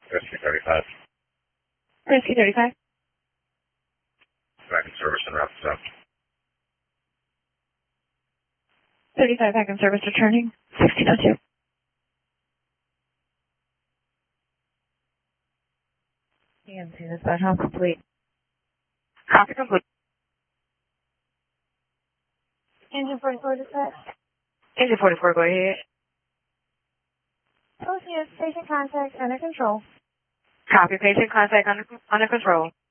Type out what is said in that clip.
Rescue 35. Rescue 35. Back in service and route south. 35 back in service returning. 1602. EMC dispatch on complete. Copy complete. Engine 44 dispatch. Engine 44, go ahead. OCS patient contact under control. Copy patient contact under control.